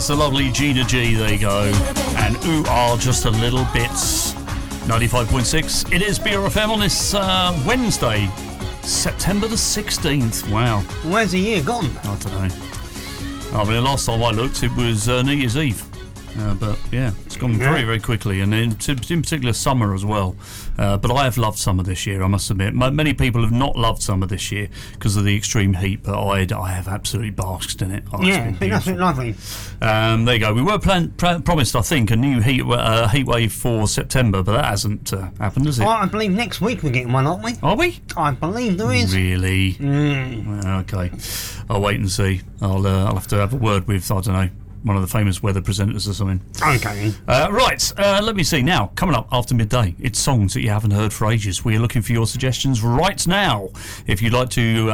That's the lovely Gina G, there you go. And Ooh Ah, Just a Little Bits. 95.6. It is BRFM on this Wednesday, September the 16th. Wow. Where's the year gone? I don't know. I mean, the last time I looked, it was New Year's Eve. But yeah, it's gone very, very quickly, and in particular summer as well. But I have loved summer this year, I must admit. Many people have not loved summer this year because of the extreme heat, but I have absolutely basked in it. Oh, yeah, it's been absolutely lovely. There you go. We were promised, I think, a new heat wave for September, but that hasn't happened, has it? I believe next week we're getting one, aren't we? Are we? I believe there is. Really? Well, okay. I'll wait and see. I'll have to have a word with, I don't know, one of the famous weather presenters or something. Okay. Right, let me see. Now, coming up after midday, it's songs that you haven't heard for ages. We're looking for your suggestions right now. If you'd like to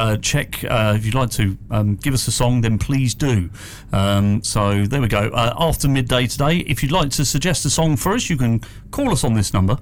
give us a song, then please do. So there we go. After midday today, if you'd like to suggest a song for us, you can call us on this number.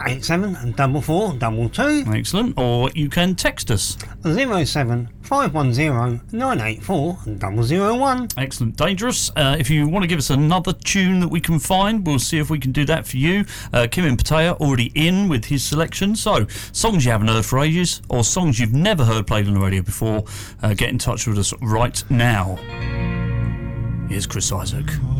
874422. Excellent. Or you can text us. 07510 984 001. Excellent. Dangerous. If you want to give us another tune that we can find, we'll see if we can do that for you. Kim Patea already in with his selection. So, songs you haven't heard for ages, or songs you've never heard played on the radio before, get in touch with us right now. Here's Chris Isaak.